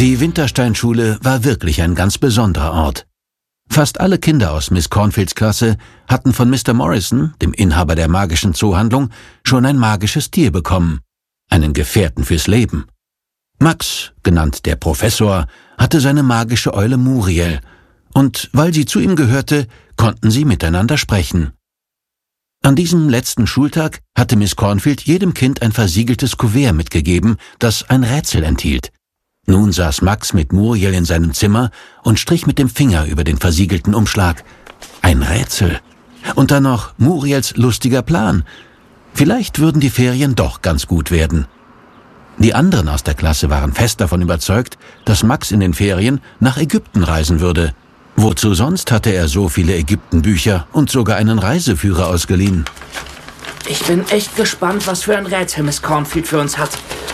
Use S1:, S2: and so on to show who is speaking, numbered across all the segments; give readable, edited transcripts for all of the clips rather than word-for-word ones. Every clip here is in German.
S1: Die Wintersteinschule war wirklich ein ganz besonderer Ort. Fast alle Kinder aus Miss Cornfields Klasse hatten von Mr. Morrison, dem Inhaber der magischen Zoohandlung, schon ein magisches Tier bekommen, einen Gefährten fürs Leben. Max, genannt der Professor, hatte seine magische Eule Muriel, und weil sie zu ihm gehörte, konnten sie miteinander sprechen. An diesem letzten Schultag hatte Miss Cornfield jedem Kind ein versiegeltes Kuvert mitgegeben, das ein Rätsel enthielt. Nun saß Max mit Muriel in seinem Zimmer und strich mit dem Finger über den versiegelten Umschlag. Ein Rätsel. Und dann noch Muriels lustiger Plan. Vielleicht würden die Ferien doch ganz gut werden. Die anderen aus der Klasse waren fest davon überzeugt, dass Max in den Ferien nach Ägypten reisen würde. Wozu sonst hatte er so viele Ägyptenbücher und sogar einen Reiseführer ausgeliehen?
S2: Ich bin echt gespannt, was für ein Rätsel Miss Cornfield für uns hat.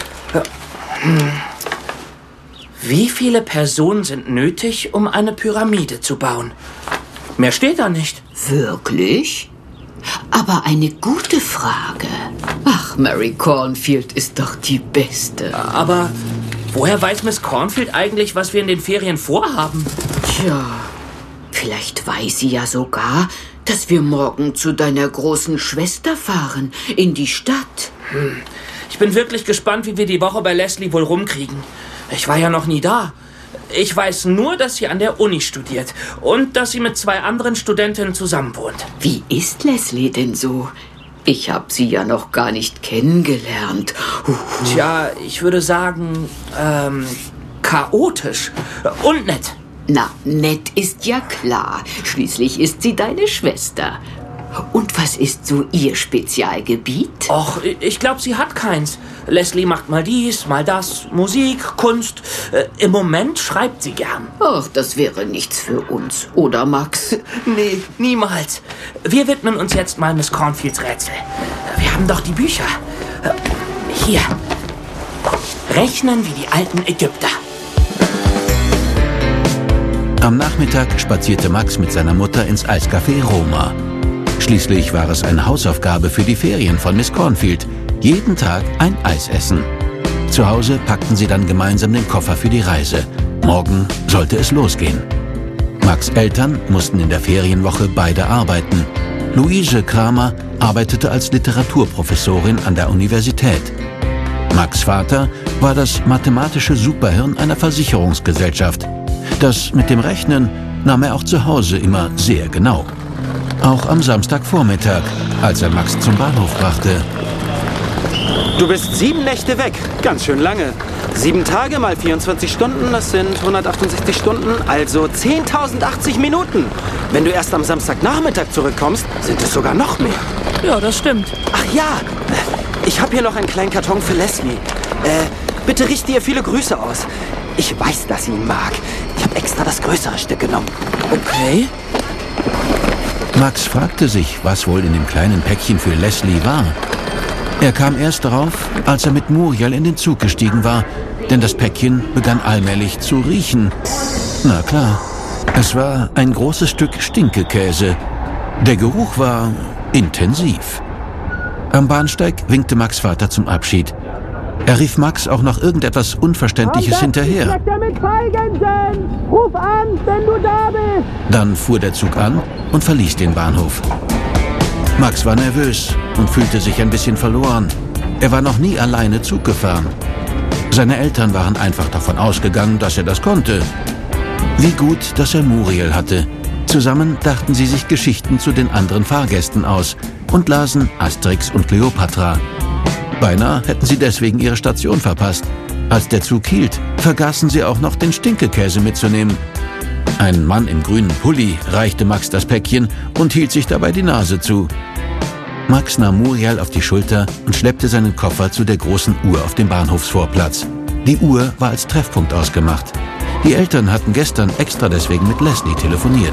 S2: Wie viele Personen sind nötig, um eine Pyramide zu bauen? Mehr steht da nicht.
S3: Wirklich? Aber eine gute Frage. Ach, Mary Cornfield ist doch die Beste.
S2: Aber woher weiß Miss Cornfield eigentlich, was wir in den Ferien vorhaben?
S3: Tja, vielleicht weiß sie ja sogar, dass wir morgen zu deiner großen Schwester fahren, in die Stadt.
S2: Ich bin wirklich gespannt, wie wir die Woche bei Leslie wohl rumkriegen. Ich war ja noch nie da. Ich weiß nur, dass sie an der Uni studiert und dass sie mit 2 anderen Studentinnen zusammenwohnt.
S3: Wie ist Leslie denn so? Ich habe sie ja noch gar nicht kennengelernt.
S2: Tja, ich würde sagen, chaotisch und nett.
S3: Na, nett ist ja klar. Schließlich ist sie deine Schwester. Und was ist so ihr Spezialgebiet?
S2: Och, ich glaube, sie hat keins. Leslie macht mal dies, mal das. Musik, Kunst. Im Moment schreibt sie gern.
S3: Ach, das wäre nichts für uns, oder Max?
S2: Nee, niemals. Wir widmen uns jetzt mal Miss Cornfields Rätsel. Wir haben doch die Bücher. Hier. Rechnen wie die alten Ägypter.
S1: Am Nachmittag spazierte Max mit seiner Mutter ins Eiscafé Roma. Schließlich war es eine Hausaufgabe für die Ferien von Miss Cornfield. Jeden Tag ein Eis essen. Zu Hause packten sie dann gemeinsam den Koffer für die Reise. Morgen sollte es losgehen. Max' Eltern mussten in der Ferienwoche beide arbeiten. Luise Kramer arbeitete als Literaturprofessorin an der Universität. Max' Vater war das mathematische Superhirn einer Versicherungsgesellschaft. Das mit dem Rechnen nahm er auch zu Hause immer sehr genau. Auch am Samstagvormittag, als er Max zum Bahnhof brachte.
S4: Du bist 7 Nächte weg. Ganz schön lange. 7 Tage mal 24 Stunden, das sind 168 Stunden, also 10.080 Minuten. Wenn du erst am Samstagnachmittag zurückkommst, sind es sogar noch mehr.
S2: Ja, das stimmt.
S4: Ach ja, ich habe hier noch einen kleinen Karton für Leslie. Bitte richte ihr viele Grüße aus. Ich weiß, dass sie ihn mag. Ich habe extra das größere Stück genommen.
S2: Okay.
S1: Max fragte sich, was wohl in dem kleinen Päckchen für Leslie war. Er kam erst darauf, als er mit Muriel in den Zug gestiegen war, denn das Päckchen begann allmählich zu riechen. Na klar, es war ein großes Stück Stinkekäse. Der Geruch war intensiv. Am Bahnsteig winkte Max' Vater zum Abschied. Er rief Max auch noch irgendetwas Unverständliches hinterher.
S5: Ruf an, wenn du da bist!
S1: Dann fuhr der Zug an und verließ den Bahnhof. Max war nervös und fühlte sich ein bisschen verloren. Er war noch nie alleine Zug gefahren. Seine Eltern waren einfach davon ausgegangen, dass er das konnte. Wie gut, dass er Muriel hatte. Zusammen dachten sie sich Geschichten zu den anderen Fahrgästen aus und lasen Asterix und Kleopatra. Beinahe hätten sie deswegen ihre Station verpasst. Als der Zug hielt, vergaßen sie auch noch den Stinkekäse mitzunehmen. Ein Mann im grünen Pulli reichte Max das Päckchen und hielt sich dabei die Nase zu. Max nahm Muriel auf die Schulter und schleppte seinen Koffer zu der großen Uhr auf dem Bahnhofsvorplatz. Die Uhr war als Treffpunkt ausgemacht. Die Eltern hatten gestern extra deswegen mit Leslie telefoniert.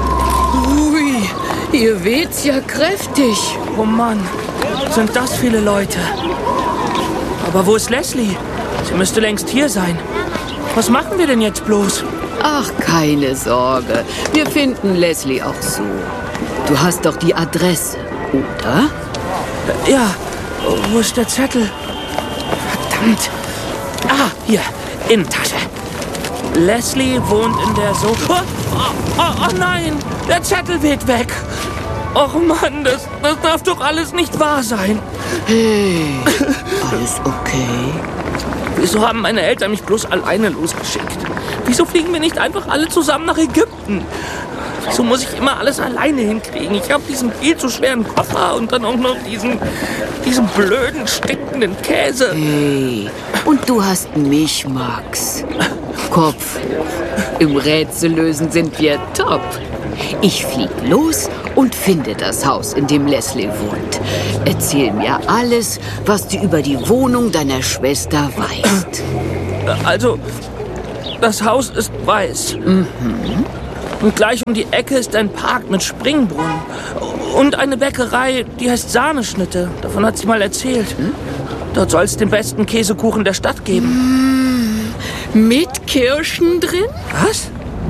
S3: Ui, ihr weht's ja kräftig.
S2: Oh Mann, sind das viele Leute. Aber wo ist Leslie? Sie müsste längst hier sein. Was machen wir denn jetzt bloß?
S3: Ach, keine Sorge. Wir finden Leslie auch so. Du hast doch die Adresse, oder?
S2: Ja, wo ist der Zettel? Verdammt. Ah, hier, Innentasche. Leslie wohnt in der Oh nein, der Zettel weht weg. Och Mann, das darf doch alles nicht wahr sein.
S3: Hey, alles okay?
S2: Wieso haben meine Eltern mich bloß alleine losgeschickt? Wieso fliegen wir nicht einfach alle zusammen nach Ägypten? Wieso muss ich immer alles alleine hinkriegen? Ich habe diesen viel zu schweren Koffer und dann auch noch diesen blöden, stinkenden Käse.
S3: Hey, und du hast mich, Max. Kopf hoch. Im Rätsellösen sind wir top. Ich flieg los und finde das Haus, in dem Leslie wohnt. Erzähl mir alles, was du über die Wohnung deiner Schwester weißt.
S2: Also, das Haus ist weiß. Und gleich um die Ecke ist ein Park mit Springbrunnen. Und eine Bäckerei, die heißt Sahneschnitte. Davon hat sie mal erzählt. Dort soll es den besten Käsekuchen der Stadt geben.
S3: Mit Kirschen drin?
S2: Was?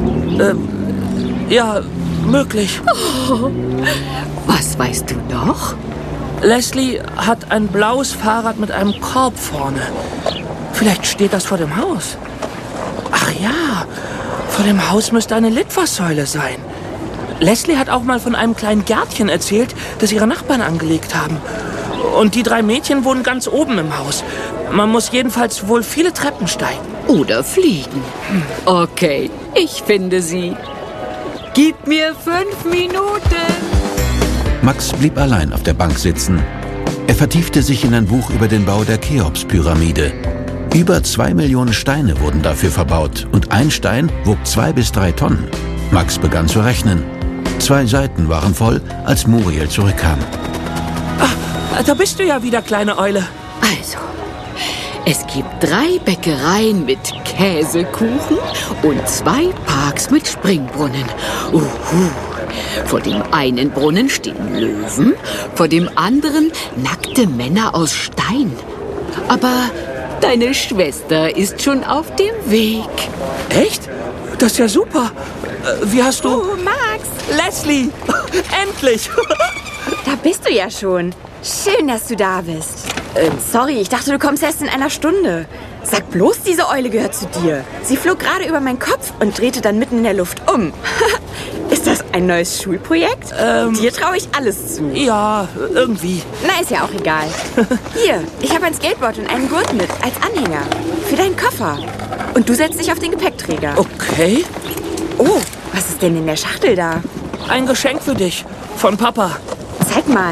S2: Ja, möglich.
S3: Oh, was weißt du noch?
S2: Leslie hat ein blaues Fahrrad mit einem Korb vorne. Vielleicht steht das vor dem Haus. Ach ja, vor dem Haus müsste eine Litfaßsäule sein. Leslie hat auch mal von einem kleinen Gärtchen erzählt, das ihre Nachbarn angelegt haben. Und die 3 Mädchen wohnen ganz oben im Haus. Man muss jedenfalls wohl viele Treppen steigen.
S3: Oder fliegen. Okay, ich finde sie. Gib mir 5 Minuten.
S1: Max blieb allein auf der Bank sitzen. Er vertiefte sich in ein Buch über den Bau der Cheops-Pyramide. Über 2 Millionen Steine wurden dafür verbaut und ein Stein wog 2 bis 3 Tonnen. Max begann zu rechnen. 2 Seiten waren voll, als Muriel zurückkam.
S2: Ach, da bist du ja wieder, kleine Eule.
S3: Also, es gibt 3 Bäckereien mit Käsekuchen und 2 Parks mit Springbrunnen. Vor dem einen Brunnen stehen Löwen, vor dem anderen nackte Männer aus Stein. Aber deine Schwester ist schon auf dem Weg.
S2: Echt? Das ist ja super. Wie hast du...
S6: Oh, Max!
S2: Leslie! Endlich!
S6: Da bist du ja schon. Schön, dass du da bist. Sorry, ich dachte, du kommst erst in einer Stunde. Sag bloß, diese Eule gehört zu dir. Sie flog gerade über meinen Kopf und drehte dann mitten in der Luft um. Ist das ein neues Schulprojekt? Dir traue ich alles zu.
S2: Ja, irgendwie.
S6: Na, ist ja auch egal. Hier, ich habe ein Skateboard und einen Gurt mit, als Anhänger. Für deinen Koffer. Und du setzt dich auf den Gepäckträger.
S2: Okay.
S6: Oh, was ist denn in der Schachtel da?
S2: Ein Geschenk für dich. Von Papa.
S6: Zeig mal.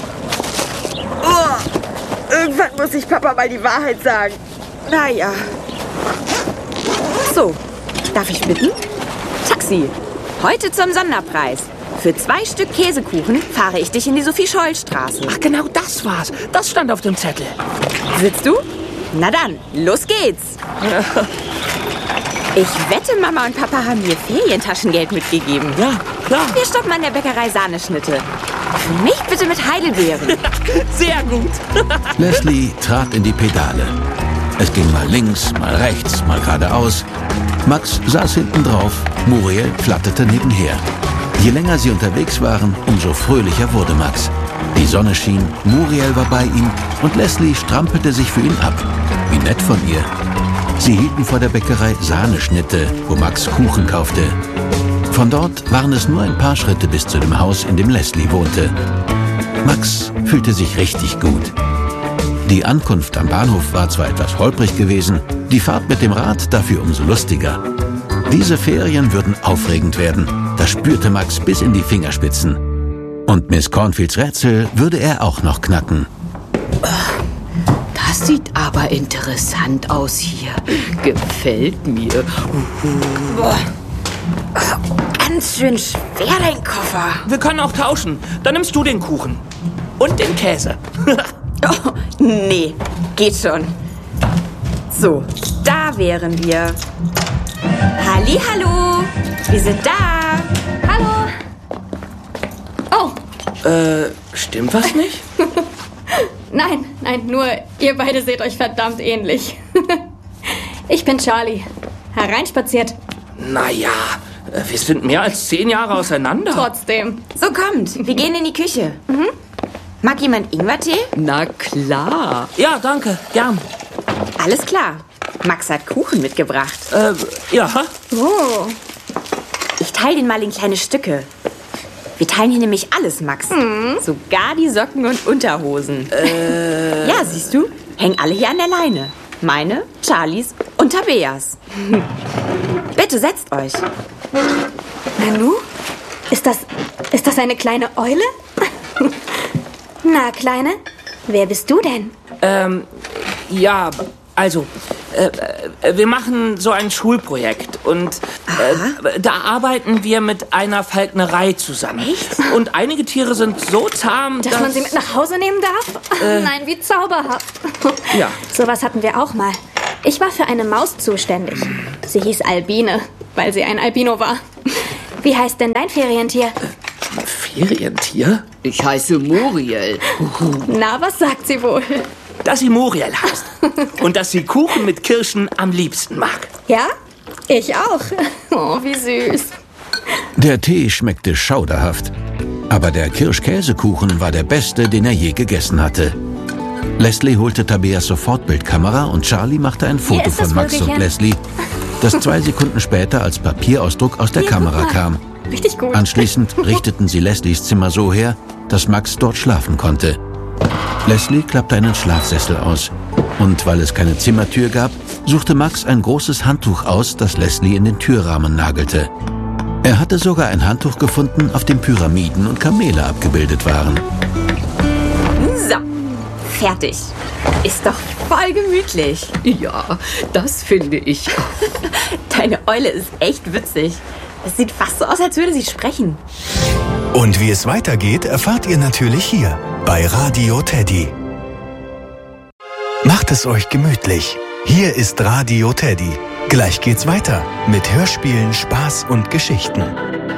S6: Oh, irgendwann muss ich Papa mal die Wahrheit sagen. Naja. So, darf ich bitten? Taxi. Heute zum Sonderpreis. Für 2 Stück Käsekuchen fahre ich dich in die Sophie-Scholl-Straße.
S2: Ach, genau das war's. Das stand auf dem Zettel.
S6: Sitzt du? Na dann, los geht's. Ich wette, Mama und Papa haben mir Ferientaschengeld mitgegeben.
S2: Ja, klar.
S6: Wir stoppen an der Bäckerei Sahneschnitte. Für mich bitte mit Heidelbeeren.
S2: Sehr gut.
S1: Leslie trat in die Pedale. Es ging mal links, mal rechts, mal geradeaus. Max saß hinten drauf, Muriel flatterte nebenher. Je länger sie unterwegs waren, umso fröhlicher wurde Max. Die Sonne schien, Muriel war bei ihm und Leslie strampelte sich für ihn ab. Wie nett von ihr. Sie hielten vor der Bäckerei Sahneschnitte, wo Max Kuchen kaufte. Von dort waren es nur ein paar Schritte bis zu dem Haus, in dem Leslie wohnte. Max fühlte sich richtig gut. Die Ankunft am Bahnhof war zwar etwas holprig gewesen, die Fahrt mit dem Rad dafür umso lustiger. Diese Ferien würden aufregend werden, das spürte Max bis in die Fingerspitzen. Und Miss Cornfields Rätsel würde er auch noch knacken.
S3: Das sieht aber interessant aus hier. Gefällt mir.
S6: Ganz schön schwer, dein Koffer.
S2: Wir können auch tauschen. Dann nimmst du den Kuchen. Und den Käse.
S6: Oh, nee, geht schon. So, da wären wir. Hallihallo, wir sind da.
S7: Hallo. Oh,
S2: Stimmt was nicht?
S7: nein, nur ihr beide seht euch verdammt ähnlich. Ich bin Charlie. Hereinspaziert.
S2: Naja, wir sind mehr als 10 Jahre auseinander.
S7: Trotzdem.
S6: So, kommt, wir gehen in die Küche. Mag jemand Ingwertee?
S3: Na klar.
S2: Ja, danke, gern.
S6: Alles klar. Max hat Kuchen mitgebracht.
S2: Ja.
S7: Oh.
S6: Ich teile den mal in kleine Stücke. Wir teilen hier nämlich alles, Max. Sogar die Socken und Unterhosen. Ja, siehst du? Hängen alle hier an der Leine. Meine, Charlies und Tabeas. Bitte setzt euch.
S7: Nanu? Ist das eine kleine Eule? Na, Kleine, wer bist du denn?
S2: Ja, also, wir machen so ein Schulprojekt und da arbeiten wir mit einer Falknerei zusammen.
S6: Echt?
S2: Und einige Tiere sind so zahm,
S7: Dass man sie mit nach Hause nehmen darf? Nein, wie zauberhaft.
S2: Ja.
S7: Sowas hatten wir auch mal. Ich war für eine Maus zuständig. Sie hieß Albine, weil sie ein Albino war. Wie heißt denn dein Ferientier?
S2: Ferientier?
S3: Ich heiße Muriel.
S7: Na, was sagt sie wohl?
S2: Dass sie Muriel heißt. Und dass sie Kuchen mit Kirschen am liebsten mag.
S7: Ja? Ich auch. Oh, wie süß.
S1: Der Tee schmeckte schauderhaft. Aber der Kirschkäsekuchen war der beste, den er je gegessen hatte. Leslie holte Tabeas Sofortbildkamera und Charlie machte ein
S7: Hier
S1: Foto
S7: ist das
S1: von Max und
S7: Vögelchen.
S1: Leslie, das 2 Sekunden später als Papierausdruck aus der
S7: Hier,
S1: Kamera
S7: guck mal.
S1: kam.
S7: Richtig gut.
S1: Anschließend richteten sie Leslies Zimmer so her, dass Max dort schlafen konnte. Leslie klappte einen Schlafsessel aus. Und weil es keine Zimmertür gab, suchte Max ein großes Handtuch aus, das Leslie in den Türrahmen nagelte. Er hatte sogar ein Handtuch gefunden, auf dem Pyramiden und Kamele abgebildet waren.
S6: So, fertig. Ist doch voll gemütlich.
S3: Ja, das finde ich auch.
S6: Deine Eule ist echt witzig. Es sieht fast so aus, als würde sie sprechen.
S8: Und wie es weitergeht, erfahrt ihr natürlich hier bei Radio Teddy. Macht es euch gemütlich. Hier ist Radio Teddy. Gleich geht's weiter mit Hörspielen, Spaß und Geschichten.